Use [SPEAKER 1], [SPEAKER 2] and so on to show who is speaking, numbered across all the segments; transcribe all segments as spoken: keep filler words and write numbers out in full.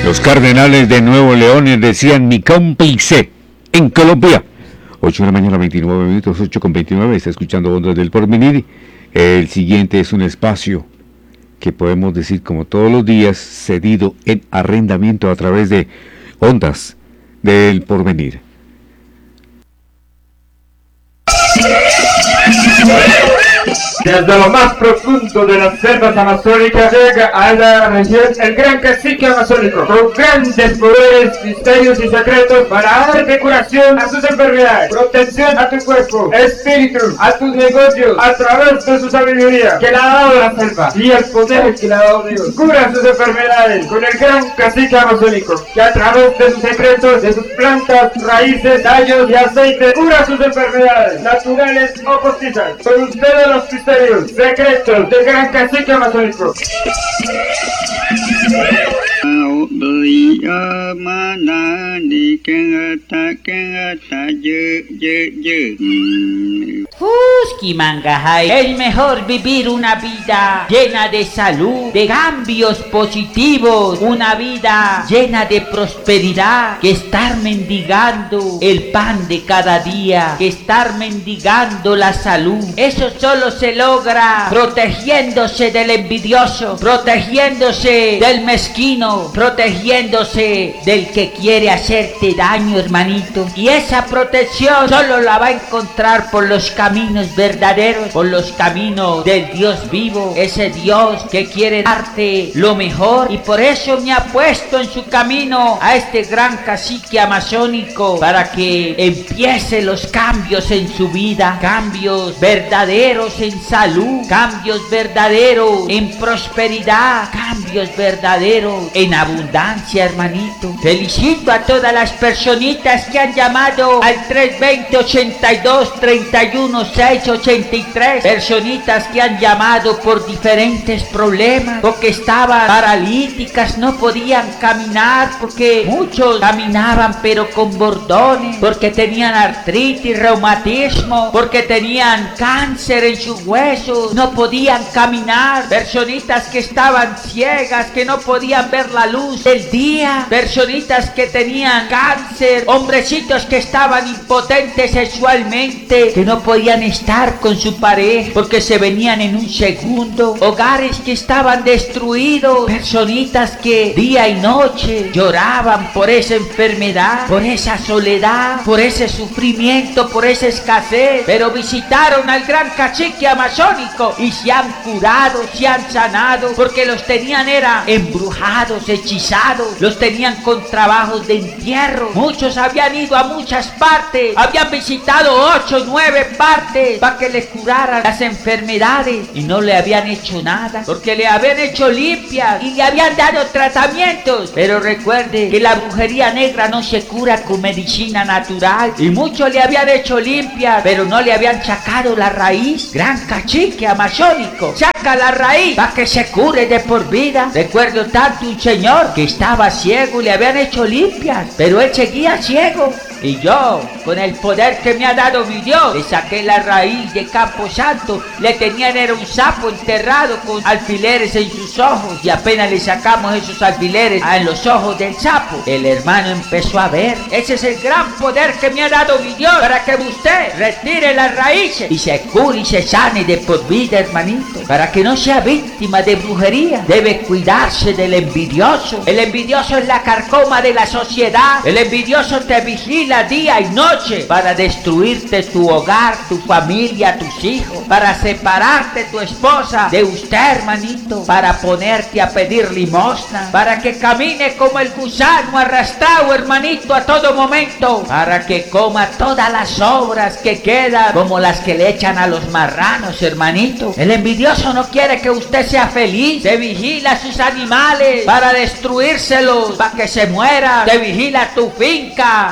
[SPEAKER 1] Los Cardenales de Nuevo León decían mi cómplice en Colombia. ocho de la mañana, veintinueve minutos, ocho con veintinueve. Está escuchando Ondas del Porvenir. El siguiente es un espacio que podemos decir, como todos los días, cedido en arrendamiento a través de Ondas del Porvenir.
[SPEAKER 2] Desde lo más profundo de las selvas amazónicas llega a la región el gran cacique amazónico, con grandes poderes, misterios y secretos para darte curación a tus enfermedades, protección a tu cuerpo, espíritu, a tus negocios, a través de su sabiduría que le ha dado la selva y el poder que le ha dado Dios. Cura sus enfermedades con el gran cacique amazónico, que a través de sus secretos, de sus plantas, raíces, tallos y aceites, cura sus enfermedades, naturales o postizas. Con ustedes los misterios, secretos del gran cacique amazónico.
[SPEAKER 3] Fuski Mangajay, es mejor vivir una vida llena de salud, de cambios positivos, una vida llena de prosperidad, que estar mendigando el pan de cada día, que estar mendigando la salud. Eso solo se logra protegiéndose del envidioso, protegiéndose del mezquino, protegiéndose del que quiere hacerte daño, hermanito. Y esa protección solo la va a encontrar por los caminos verdaderos, por los caminos del Dios vivo, ese Dios que quiere darte lo mejor. Y por eso me ha puesto en su camino a este gran cacique amazónico, para que empiece los cambios en su vida, cambios verdaderos en salud, cambios verdaderos en prosperidad, cambios verdaderos en abundancia, hermanito. Felicito a todas las personitas que han llamado al tres veinte, ochenta y dos, treinta y uno, seis ochenta y tres, personitas que han llamado por diferentes problemas, porque estaban paralíticas, no podían caminar, porque muchos caminaban pero con bordones, porque tenían artritis, reumatismo, porque tenían cáncer en sus huesos, no podían caminar, personitas que estaban ciegas, que no podían ver la luz del día, personitas que tenían cáncer, hombrecitos que estaban impotentes sexualmente, que no podían estar con su pareja porque se venían en un segundo, hogares que estaban destruidos, personitas que día y noche lloraban por esa enfermedad, por esa soledad, por ese sufrimiento, por esa escasez, pero visitaron al gran cacique amazónico y se han curado, se han sanado, porque los tenían era embrujados, hechizados, los tenían con trabajos de entierro. Muchos habían ido a muchas partes, habían visitado ocho, nueve partes para que le curaran las enfermedades y no le habían hecho nada, porque le habían hecho limpias y le habían dado tratamientos. Pero recuerde que la brujería negra no se cura con medicina natural, y muchos le habían hecho limpias, pero no le habían sacado la raíz. Gran cacique amazónico, saca la raíz para que se cure de por vida. Recuerdo tanto un señor que estaba ciego y le habían hecho limpias, pero él seguía ciego. Y yo, con el poder que me ha dado mi Dios, le saqué la raíz de Campo Santo. Le tenían era un sapo enterrado con alfileres en sus ojos, y apenas le sacamos esos alfileres en los ojos del sapo, el hermano empezó a ver. Ese es el gran poder que me ha dado mi Dios, para que usted retire las raíces y se cure y se sane de por vida, hermanito, para que no sea víctima de brujería. Debe cuidarse del envidioso. El envidioso es la carcoma de la sociedad. El envidioso te vigila día y noche para destruirte tu hogar, tu familia, tus hijos, para separarte tu esposa de usted, hermanito, para ponerte a pedir limosna, para que camine como el gusano arrastrado, hermanito, a todo momento, para que coma todas las obras que quedan, como las que le echan a los marranos, hermanito. El envidioso no quiere que usted sea feliz. Te vigila a sus animales para destruírselos, para que se mueran. Te vigila tu finca para echar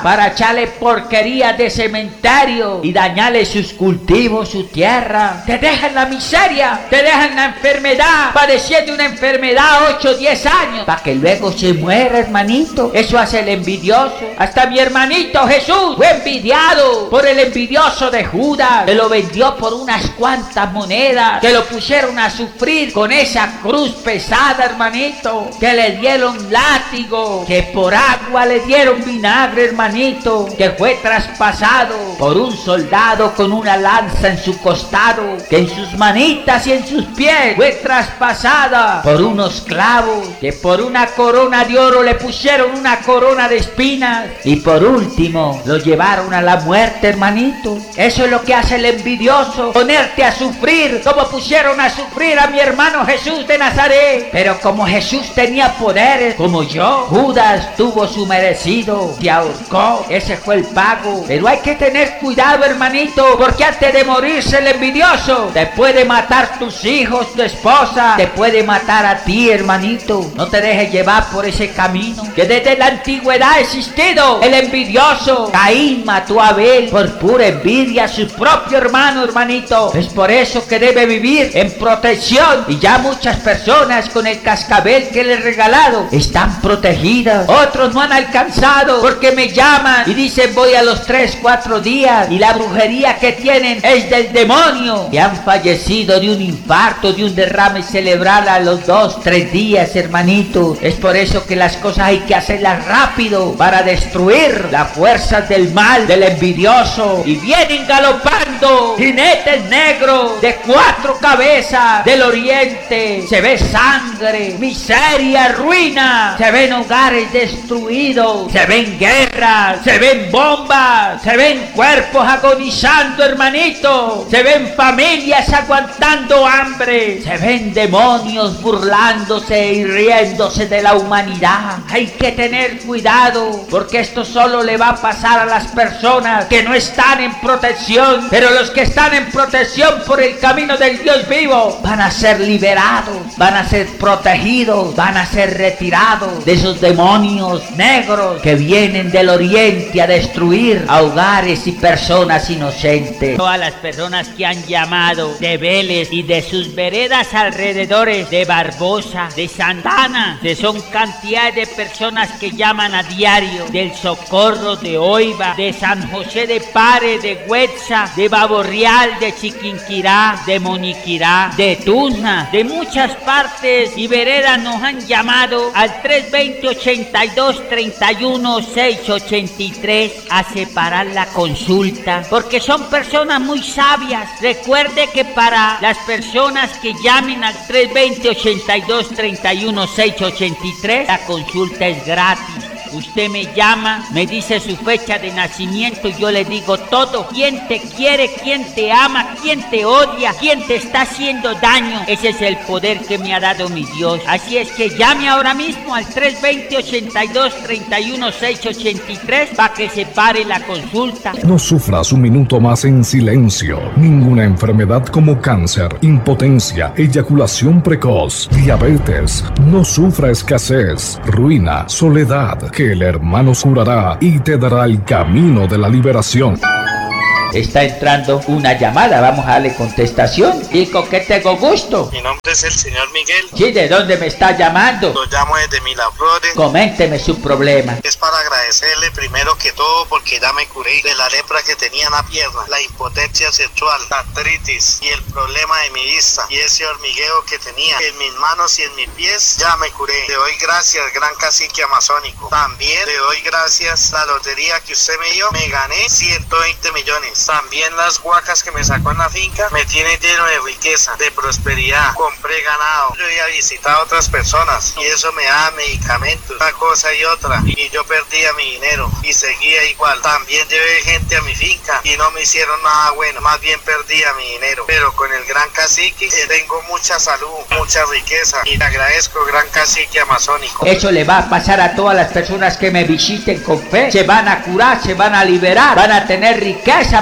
[SPEAKER 3] echarle porquería de cementerio y dañarle sus cultivos, su tierra. Te dejan la miseria, te dejan la enfermedad, padeciendo una enfermedad ocho o diez años, para que luego se muera, hermanito. Eso hace el envidioso. Hasta mi hermanito Jesús fue envidiado por el envidioso de Judas, que lo vendió por unas cuantas monedas, que lo pusieron a sufrir con esa cruz pesada, hermanito, que le dieron látigo, que por agua le dieron vinagre, hermanito, que fue traspasado por un soldado con una lanza en su costado, que en sus manitas y en sus pies fue traspasada por unos clavos, que por una corona de oro le pusieron una corona de espinas, y por último lo llevaron a la muerte, hermanito. Eso es lo que hace el envidioso, ponerte a sufrir como pusieron a sufrir a mi hermano Jesús de Nazaret. Pero como Jesús tenía poderes como yo, Judas tuvo su merecido, se ahorcó, ese fue el pago. Pero hay que tener cuidado, hermanito, porque antes de morirse el envidioso te puede matar tus hijos, tu esposa, te puede matar a ti, hermanito. No te dejes llevar por ese camino que desde la antigüedad ha existido. El envidioso, Caín mató a Abel por pura envidia a su propio hermano, hermanito. Es por eso que debe vivir en protección, y ya muchas personas con el cascabel que le he regalado están protegidas. Otros no han alcanzado porque me llaman y dicen voy a los tres, cuatro días y la brujería que tienen es del demonio, y han fallecido de un infarto, de un derrame cerebral a los dos, tres días, hermanito. Es por eso que las cosas hay que hacerlas rápido para destruir las fuerzas del mal, del envidioso. Y vienen galopando jinetes negros de cuatro cabezas del oriente. Se ve sangre, miseria, ruina, se ven hogares destruidos, se ven guerras, se ven bombas, se ven cuerpos agonizando, hermanito, se ven familias aguantando hambre, se ven demonios burlándose y riéndose de la humanidad. Hay que tener cuidado, porque esto solo le va a pasar a las personas que no están en protección, pero los que están en protección por el camino del Dios vivo van a ser liberados, van a ser protegidos, van a ser retirados de esos demonios negros que vienen del oriente a destruir a hogares y personas inocentes. Todas las personas que han llamado de Vélez y de sus veredas alrededores, de Barbosa, de Santana, que son cantidad de personas que llaman a diario, del Socorro, de Oiva, de San José de Pare, de Huetza, de Baborreal, de Chiquinquirá, de Moniquirá, de Tuzna, de muchas partes y veredas nos han llamado al tres veinte, ochenta y dos, treinta y uno, seiscientos ochenta y tres a separar la consulta, porque son personas muy sabias. Recuerde que para las personas que llamen al tres veinte, ochenta y dos, treinta y uno, seiscientos ochenta y tres, la consulta es gratis. Usted me llama, me dice su fecha de nacimiento y yo le digo todo. ¿Quién te quiere? ¿Quién te ama? ¿Quién te odia? ¿Quién te está haciendo daño? Ese es el poder que me ha dado mi Dios. Así es que llame ahora mismo al tres veinte, ochenta y dos, treinta y uno, seiscientos ochenta y tres para que se pare la consulta.
[SPEAKER 4] No sufras un minuto más en silencio. Ninguna enfermedad como cáncer, impotencia, eyaculación precoz, diabetes, no sufra escasez, ruina, soledad, que el hermano curará y te dará el camino de la liberación.
[SPEAKER 3] Está entrando una llamada, vamos a darle contestación. ¿Y con qué tengo gusto?
[SPEAKER 5] Mi nombre es el señor Miguel.
[SPEAKER 3] Sí, ¿de dónde me está llamando?
[SPEAKER 5] Lo llamo desde Miraflores.
[SPEAKER 3] Coménteme su problema.
[SPEAKER 5] Es para agradecerle primero que todo porque ya me curé de la lepra que tenía en la pierna, la impotencia sexual, la artritis y el problema de mi vista y ese hormigueo que tenía en mis manos y en mis pies. Ya me curé. Le doy gracias, gran cacique amazónico. También le doy gracias a la lotería que usted me dio. Me gané ciento veinte millones. También las guacas que me sacó en la finca me tienen lleno de riqueza, de prosperidad. Compré ganado. Yo había visitado a otras personas y eso me da medicamentos, una cosa y otra. Y yo perdía mi dinero y seguía igual. También llevé gente a mi finca y no me hicieron nada bueno. Más bien perdía mi dinero. Pero con el gran cacique eh, tengo mucha salud, mucha riqueza. Y le agradezco, gran cacique amazónico.
[SPEAKER 3] Eso le va a pasar a todas las personas que me visiten con fe. Se van a curar, se van a liberar, van a tener riqueza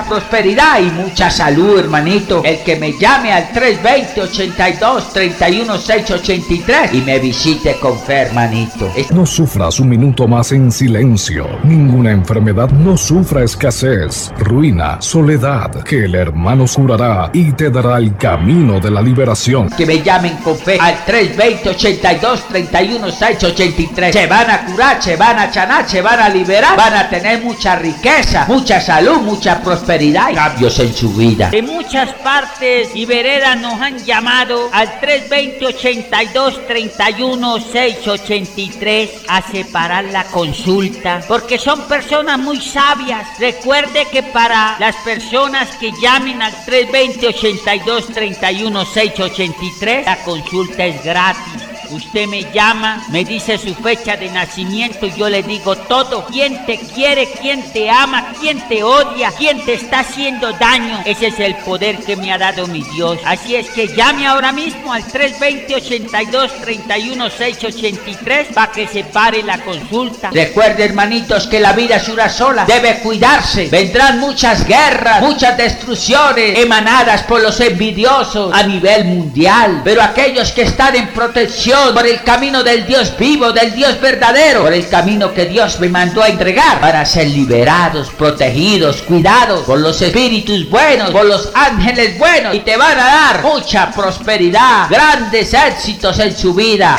[SPEAKER 3] mucha prosperidad y mucha salud, hermanito. El que me llame al tres veinte, ochenta y dos, treinta y uno, seiscientos ochenta y tres y me visite con fe, hermanito. Es-
[SPEAKER 4] No sufras un minuto más en silencio. Ninguna enfermedad no sufra escasez, ruina, soledad, que el hermano curará y te dará el camino de la liberación.
[SPEAKER 3] Que me llamen con fe al tres veinte, ochenta y dos, treinta y uno, seiscientos ochenta y tres. Se van a curar, se van a sanar, se van a liberar, van a tener mucha riqueza, mucha salud, mucha prosperidad y cambios en su vida.
[SPEAKER 6] De muchas partes y veredas nos han llamado al tres veinte, ochenta y dos, treinta y uno, seiscientos ochenta y tres a separar la consulta, porque son personas muy sabias. Recuerde que para las personas que llamen al tres veinte, ochenta y dos, treinta y uno, seiscientos ochenta y tres, la consulta es gratis. Usted me llama, me dice su fecha de nacimiento y yo le digo todo. ¿Quién te quiere? ¿Quién te ama? ¿Quién te odia? ¿Quién te está haciendo daño? Ese es el poder que me ha dado mi Dios. Así es que llame ahora mismo al tres veinte, ochenta y dos, treinta y uno, seiscientos ochenta y tres para que se pare la consulta.
[SPEAKER 3] Recuerde, hermanitos, que la vida es una sola. Debe cuidarse. Vendrán muchas guerras, muchas destrucciones emanadas por los envidiosos a nivel mundial. Pero aquellos que están en protección por el camino del Dios vivo, del Dios verdadero, por el camino que Dios me mandó a entregar, van a ser liberados, protegidos, cuidados por los espíritus buenos, por los ángeles buenos, y te van a dar mucha prosperidad, grandes éxitos en su vida.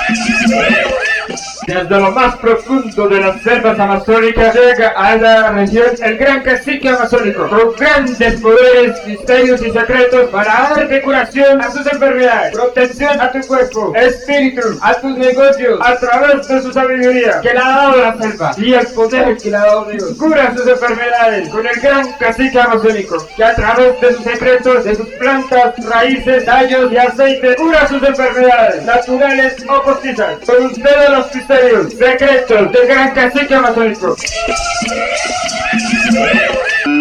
[SPEAKER 2] Desde lo más profundo de las selvas amazónicas llega a la región el gran cacique amazónico, con grandes poderes, misterios y secretos para darte curación a tus enfermedades, protección a tu cuerpo, espíritu, a tus negocios, a través de su sabiduría que le ha dado la selva y el poder que le ha dado Dios. Cura sus enfermedades con el gran cacique amazónico, que a través de sus secretos, de sus plantas, raíces, tallos y aceite, cura sus enfermedades, naturales o postizas. Con ustedes los misterios, secretos del gran cacique amazónico.